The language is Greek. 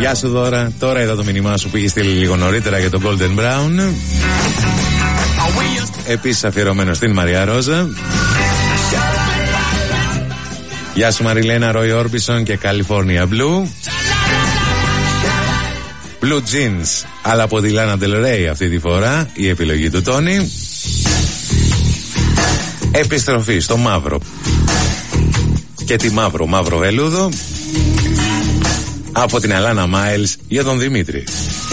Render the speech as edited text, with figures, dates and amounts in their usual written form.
Γεια σου Δώρα. Τώρα είδα το μήνυμά σου που είχε στείλει λίγο νωρίτερα για τον Golden Brown. Επίσης αφιερωμένο στην Μαρία Ρόζα. Γεια σου Μαριλένα, Roy Orbison και California Blue. Blue Jeans, αλλά από τη Lana Del Rey αυτή τη φορά, η επιλογή του Τόνι. Επιστροφή στο μαύρο. Και τη μαύρο βελούδο από την Αλάνα Μάιλς για τον Δημήτρη.